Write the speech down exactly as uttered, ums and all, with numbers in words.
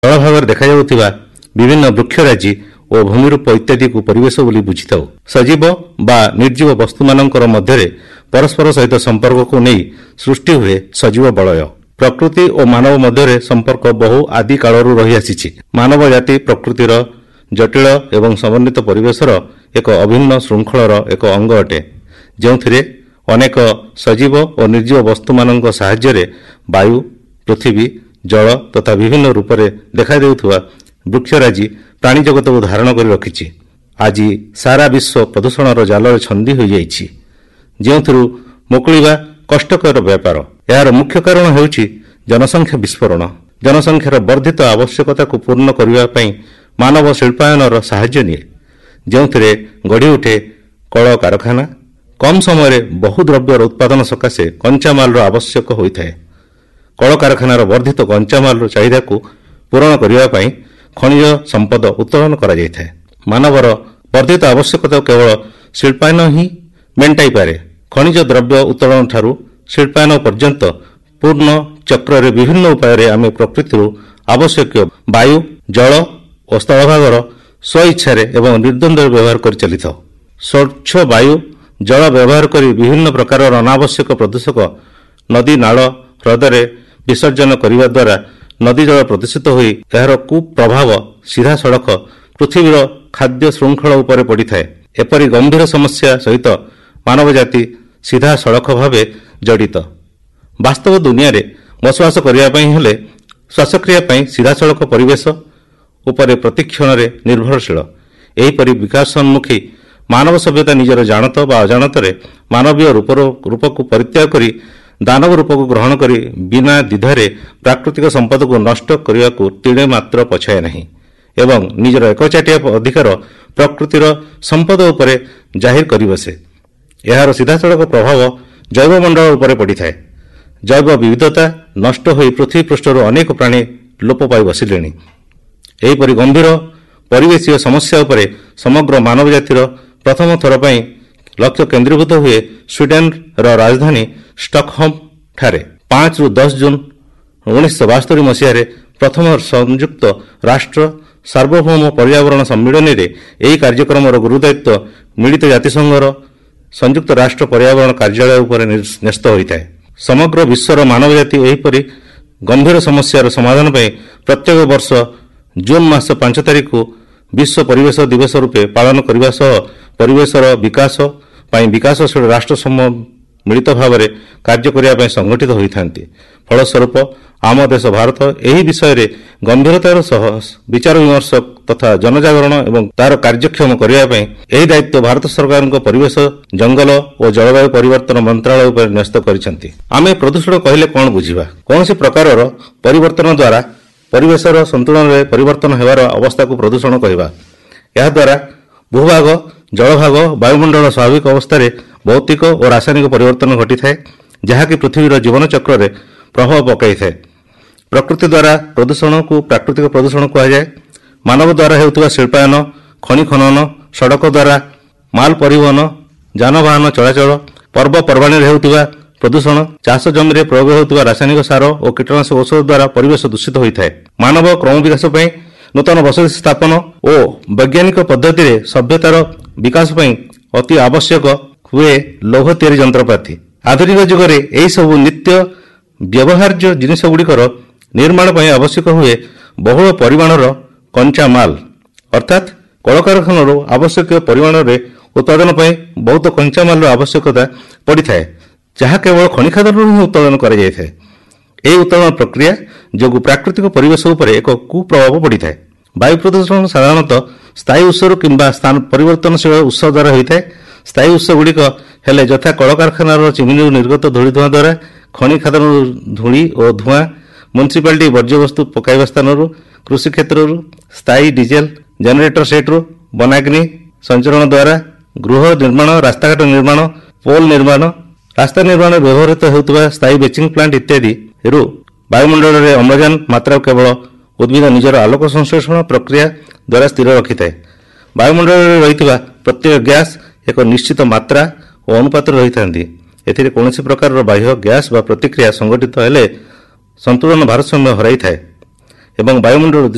ସ୍ଥଳଭାଗରେ ଦେଖାଯାଉଥିବା ବିଭିନ୍ନ ବୃକ୍ଷରାଜି ଓ ଭୂମିରୂପ ଇତ୍ୟାଦିକୁ ପରିବେଶ ବୋଲି ବୁଝିଥାଉ। ସଜୀବ ବା ନିର୍ଜୀବ ବସ୍ତୁମାନଙ୍କର ମଧ୍ୟରେ ପରସ୍ପର ସହିତ ସମ୍ପର୍କକୁ ନେଇ ସୃଷ୍ଟି ହୁଏ ସଜୀବ ବଳୟ। ପ୍ରକୃତି ଓ ମାନବ ମଧ୍ୟରେ ସମ୍ପର୍କ ବହୁ ଆଦି କାଳରୁ ରହିଆସିଛି। ମାନବ ଜାତି ପ୍ରକୃତିର ଜଟିଳ ଏବଂ ସମନ୍ୱିତ ପରିବେଶର ଏକ ଅଭିନ୍ନ ଶୃଙ୍ଖଳର ଏକ ଅଙ୍ଗ ଅଟେ, ଯେଉଁଥିରେ ଅନେକ ସଜୀବ ଓ ନିର୍ଜୀବ ବସ୍ତୁମାନଙ୍କ ସାହାଯ୍ୟରେ ବାୟୁ, ପୃଥିବୀ, ଜଳ ତଥା ବିଭିନ୍ନ ରୂପରେ ଦେଖାଦେଉଥିବା ବୃକ୍ଷରାଜି ପ୍ରାଣୀ ଜଗତକୁ ଧାରଣ କରି ରଖିଛି। ଆଜି ସାରା ବିଶ୍ୱ ପ୍ରଦୂଷଣର ଜାଲରେ ଛନ୍ଦି ହୋଇଯାଇଛି, ଯେଉଁଥିରୁ ମୁକୁଳିବା କଷ୍ଟକର ବ୍ୟାପାର। ଏହାର ମୁଖ୍ୟ କାରଣ ହେଉଛି ଜନସଂଖ୍ୟା ବିସ୍ଫୋରଣ। ଜନସଂଖ୍ୟାର ବର୍ଦ୍ଧିତ ଆବଶ୍ୟକତାକୁ ପୂର୍ଣ୍ଣ କରିବା ପାଇଁ ମାନବ ଶିଳ୍ପାୟନର ସାହାଯ୍ୟ ନିଏ, ଯେଉଁଥିରେ ଗଢ଼ିଉଠେ କଳକାରଖାନା। କମ୍ ସମୟରେ ବହୁ ଦ୍ରବ୍ୟର ଉତ୍ପାଦନ ସକାଶେ କଞ୍ଚାମାଲର ଆବଶ୍ୟକ ହୋଇଥାଏ। କଳକାରଖାନାର ବର୍ଦ୍ଧିତ କଞ୍ଚାମାଲର ଚାହିଦାକୁ ପୂରଣ କରିବା ପାଇଁ ଖଣିଜ ସମ୍ପଦ ଉତ୍ତୋଳନ କରାଯାଇଥାଏ। ମାନବର ବର୍ଦ୍ଧିତ ଆବଶ୍ୟକତା କେବଳ ଶିଳ୍ପାୟନ ହିଁ ମେଣ୍ଟାଇପାରେ। ଖଣିଜ ଦ୍ରବ୍ୟ ଉତ୍ତୋଳନ ଠାରୁ ଶିଳ୍ପାୟନ ପର୍ଯ୍ୟନ୍ତ ପୂର୍ଣ୍ଣ ଚକ୍ରରେ ବିଭିନ୍ନ ଉପାୟରେ ଆମେ ପ୍ରକୃତିରୁ ଆବଶ୍ୟକୀୟ ବାୟୁ, ଜଳ ଓ ସ୍ଥଳଭାଗର ସ୍ୱଇଚ୍ଛାରେ ଏବଂ ନିର୍ଦ୍ୱନ୍ଦ୍ୱରେ ବ୍ୟବହାର କରି ଚାଲିଥାଉ। ସ୍ୱଚ୍ଛ ବାୟୁ, ଜଳ ବ୍ୟବହାର କରି ବିଭିନ୍ନ ପ୍ରକାରର ଅନାବଶ୍ୟକ ପ୍ରଦୂଷକ ନଦୀ, ନାଳ, ହ୍ରଦରେ ବିସର୍ଜନ କରିବା ଦ୍ୱାରା ନଦୀ ଜଳ ପ୍ରଦୂଷିତ ହୋଇ ଏହାର କୁପ୍ରଭାବ ସିଧାସଳଖ ପୃଥିବୀର ଖାଦ୍ୟ ଶୃଙ୍ଖଳ ଉପରେ ପଡ଼ିଥାଏ। ଏପରି ଗମ୍ଭୀର ସମସ୍ୟା ସହିତ ମାନବ ଜାତି ସିଧାସଳଖ ଭାବେ ଜଡ଼ିତ। ବାସ୍ତବ ଦୁନିଆରେ ବସବାସ କରିବା ପାଇଁ ହେଲେ ଶ୍ୱାସକ୍ରିୟା ପାଇଁ ସିଧାସଳଖ ପରିବେଶ ଉପରେ ପ୍ରତିକ୍ଷଣରେ ନିର୍ଭରଶୀଳ। ଏହିପରି ବିକାଶୋନ୍ମୁଖୀ ମାନବ ସଭ୍ୟତା ନିଜର ଜାଣତ ବା ଅଜାଣତରେ ମାନବୀୟ ରୂପକୁ ପରିତ୍ୟାଗ କରି ଦାନବ ରୂପକୁ ଗ୍ରହଣ କରି ବିନା ଦ୍ୱିଧାରେ ପ୍ରାକୃତିକ ସମ୍ପଦକୁ ନଷ୍ଟ କରିବାକୁ ତିଳେ ମାତ୍ର ପଛାଏ ନାହିଁ ଏବଂ ନିଜର ଏକଚାଟିଆ ଅଧିକାର ପ୍ରକୃତିର ସମ୍ପଦ ଉପରେ ଜାହିର କରି ବସେ। ଏହାର ସିଧାସଳଖ ପ୍ରଭାବ ଜୈବମଣ୍ଡଳ ଉପରେ ପଡ଼ିଥାଏ। ଜୈବ ବିବିଧତା ନଷ୍ଟ ହୋଇ ପୃଥିବୀ ପୃଷ୍ଠରୁ ଅନେକ ପ୍ରାଣୀ ଲୋପ ପାଇ ବସିଲେଣି। ଏହିପରି ଗମ୍ଭୀର ପରିବେଶୀୟ ସମସ୍ୟା ଉପରେ ସମଗ୍ର ମାନବ ଜାତିର ପ୍ରଥମ ଥର ପାଇଁ ଲକ୍ଷ୍ୟ କେନ୍ଦ୍ରୀଭୂତ ହୁଏ ସ୍ୱିଡେନର ରାଜଧାନୀ ଷ୍ଟକହୋମ ଠାରେ। ପାଞ୍ଚରୁ ଦଶ ଜୁନ ଉଣେଇଶହ ବାସ୍ତରି ମସିହାରେ ପ୍ରଥମ ସଂଯୁକ୍ତ ରାଷ୍ଟ୍ର ସାର୍ବଭୌମ ପର୍ଯ୍ୟାବରଣ ସମ୍ମିଳନୀରେ ଏହି କାର୍ଯ୍ୟକ୍ରମର ଗୁରୁଦାୟିତ୍ୱ ମିଳିତ ଜାତିସଂଘର ସଂଯୁକ୍ତ ରାଷ୍ଟ୍ର ପର୍ଯ୍ୟାବରଣ କାର୍ଯ୍ୟାଳୟ ଉପରେ ନ୍ୟସ୍ତ ହୋଇଥାଏ। ସମଗ୍ର ବିଶ୍ୱର ମାନବ ଜାତି ଏହିପରି ଗମ୍ଭୀର ସମସ୍ୟାର ସମାଧାନ ପାଇଁ ପ୍ରତ୍ୟେକ ବର୍ଷ ଜୁନ ମାସ ପାଞ୍ଚ ତାରିଖକୁ ବିଶ୍ୱ ପରିବେଶ ଦିବସ ରୂପେ ପାଳନ କରିବା ସହ ପରିବେଶର ବିକାଶ ପାଇଁ ବିକାଶଶୀଳ ରାଷ୍ଟ୍ର ସମୂହ ମିଳିତ ଭାବରେ କାର୍ଯ୍ୟ କରିବା ପାଇଁ ସଂଗଠିତ ହୋଇଥାନ୍ତି। ଫଳସ୍ୱରୂପ ଆମ ଦେଶ ଭାରତ ଏହି ବିଷୟରେ ଗମ୍ଭୀରତାର ସହ ବିଚାର ବିମର୍ଶ ତଥା ଜନଜାଗରଣ ଏବଂ ତାର କାର୍ଯ୍ୟକ୍ଷମ କରିବା ପାଇଁ ଏହି ଦାୟିତ୍ୱ ଭାରତ ସରକାରଙ୍କ ପରିବେଶ, ଜଙ୍ଗଲ ଓ ଜଳବାୟୁ ପରିବର୍ତ୍ତନ ମନ୍ତ୍ରଣାଳୟ ଉପରେ ନ୍ୟସ୍ତ କରିଛନ୍ତି। ଆମେ ପ୍ରଦୂଷଣ କହିଲେ କ'ଣ ବୁଝିବା? କୌଣସି ପ୍ରକାରର ପରିବର୍ତ୍ତନ ଦ୍ୱାରା ପରିବେଶର ସନ୍ତୁଳନରେ ପରିବର୍ତ୍ତନ ହେବାର ଅବସ୍ଥାକୁ ପ୍ରଦୂଷଣ କହିବା। ଏହାଦ୍ୱାରା ଭୂଭାଗ, ଜଳଭାଗ, ବାୟୁମଣ୍ଡଳ ସ୍ୱାଭାବିକ ଅବସ୍ଥାରେ ଭୌତିକ ଓ ରାସାୟନିକ ପରିବର୍ତ୍ତନ ଘଟିଥାଏ, ଯାହାକି ପୃଥିବୀର ଜୀବନଚକ୍ରରେ ପ୍ରଭାବ ପକାଇଥାଏ। ପ୍ରକୃତି ଦ୍ୱାରା ପ୍ରଦୂଷଣକୁ ପ୍ରାକୃତିକ ପ୍ରଦୂଷଣ କୁହାଯାଏ। ମାନବ ଦ୍ୱାରା ହେଉଥିବା ଶିଳ୍ପାୟନ, ଖଣି ଖନନ, ସଡ଼କ ଦ୍ୱାରା ମାଲ ପରିବହନ, ଯାନବାହନ ଚଳାଚଳ, ପର୍ବପର୍ବାଣୀରେ ହେଉଥିବା ପ୍ରଦୂଷଣ, ଚାଷ ଜମିରେ ପ୍ରୟୋଗ ହେଉଥିବା ରାସାୟନିକ ସାର ଓ କୀଟନାଶକ ଔଷଧ ଦ୍ୱାରା ପରିବେଶ ଦୂଷିତ ହୋଇଥାଏ। ମାନବ କ୍ରମ ବିକାଶ ପାଇଁ ନୂତନ ବସତି ସ୍ଥାପନ ଓ ବୈଜ୍ଞାନିକ ପଦ୍ଧତିରେ ସଭ୍ୟତାର ବିକାଶ ପାଇଁ ଅତି ଆବଶ୍ୟକ ହୁଏ ଲୌହ ତିଆରି ଯନ୍ତ୍ରପାତି। ଆଧୁନିକ ଯୁଗରେ ଏହିସବୁ ନିତ୍ୟ ବ୍ୟବହାର୍ଯ୍ୟ ଜିନିଷଗୁଡ଼ିକର ନିର୍ମାଣ ପାଇଁ ଆବଶ୍ୟକ ହୁଏ ବହୁଳ ପରିମାଣର କଞ୍ଚାମାଲ, ଅର୍ଥାତ୍ କଳକାରଖାନାରୁ ଆବଶ୍ୟକୀୟ ପରିମାଣରେ ଉତ୍ପାଦନ ପାଇଁ ବହୁତ କଞ୍ଚାମାଲର ଆବଶ୍ୟକତା ପଡ଼ିଥାଏ, ଯାହା କେବଳ ଖଣି ଖାଦାନରୁ ହିଁ ଉତ୍ପାଦନ କରାଯାଇଥାଏ। ଏହି ଉତ୍ପାଦନ ପ୍ରକ୍ରିୟା ଯୋଗୁଁ ପ୍ରାକୃତିକ ପରିବେଶ ଉପରେ ଏକ କୁପ୍ରଭାବ ପଡ଼ିଥାଏ। ବାୟୁ ପ୍ରଦୂଷଣ ସାଧାରଣତଃ ସ୍ଥାୟୀ ଉତ୍ସରୁ କିମ୍ବା ସ୍ଥାନ ପରିବର୍ତ୍ତନଶୀଳ ଉତ୍ସ ଦ୍ୱାରା ହୋଇଥାଏ। ସ୍ଥାୟୀ ଉତ୍ସଗୁଡ଼ିକ ହେଲେ ଯଥା କଳକାରଖାନାର ଚିମିନିରୁ ନିର୍ଗତ ଧୂଳି ଧୂଆଁ ଦ୍ୱାରା, ଖଣି ଖାଦାନରୁ ଧୂଳି ଓ ଧୂଆଁ, ମ୍ୟୁନିସିପାଲିଟି ବର୍ଜ୍ୟବସ୍ତୁ ପକାଇବା ସ୍ଥାନରୁ, କୃଷି କ୍ଷେତ୍ରରୁ, ସ୍ଥାୟୀ ଡିଜେଲ ଜେନେରେଟର ସେଟ୍ରୁ, ବନାଗ୍ନି ସଞ୍ଚରଣ ଦ୍ୱାରା, ଗୃହ ନିର୍ମାଣ, ରାସ୍ତାଘାଟ ନିର୍ମାଣ, ପୋଲ ନିର୍ମାଣ, ରାସ୍ତା ନିର୍ମାଣରେ ବ୍ୟବହୃତ ହେଉଥିବା ସ୍ଥାୟୀ ବେଚିଂ ପ୍ଲାଣ୍ଟ ଇତ୍ୟାଦିରୁ ବାୟୁମଣ୍ଡଳରେ ଅମ୍ଳଜାନ ମାତ୍ରା କେବଳ ଉଦ୍ଭିଦ ନିଜର ଆଲୋକ ସଂଶ୍ଳେଷଣ ପ୍ରକ୍ରିୟା ଦ୍ୱାରା ସ୍ଥିର ରଖିଥାଏ। ବାୟୁମଣ୍ଡଳରେ ରହିଥିବା ପ୍ରତ୍ୟେକ ଗ୍ୟାସ୍ ଏକ ନିଶ୍ଚିତ ମାତ୍ରା ଓ ଅନୁପାତରେ ରହିଥାନ୍ତି। ଏଥିରେ କୌଣସି ପ୍ରକାରର ବାହ୍ୟ ଗ୍ୟାସ୍ ବା ପ୍ରତିକ୍ରିୟା ସଂଘଟିତ ହେଲେ ସନ୍ତୁଳନ ଭାରସାମ୍ୟ ହରାଇଥାଏ ଏବଂ ବାୟୁମଣ୍ଡଳ